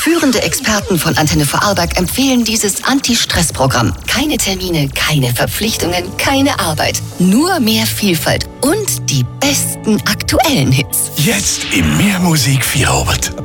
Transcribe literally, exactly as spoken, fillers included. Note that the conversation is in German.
Führende Experten von Antenne Vorarlberg empfehlen dieses Anti-Stress-Programm. Keine Termine, keine Verpflichtungen, keine Arbeit. Nur mehr Vielfalt und die besten aktuellen Hits. Jetzt im Mehr Musik Feierabend.